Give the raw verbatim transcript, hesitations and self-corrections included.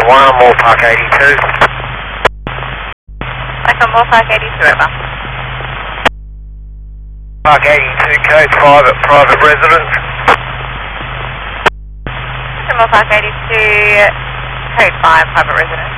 one, Moore Park eighty-two. Echo Moore Park eighty-two, over. Park eighty-two, code five at private residence. Echo Moore Park eighty-two, code five, private residence.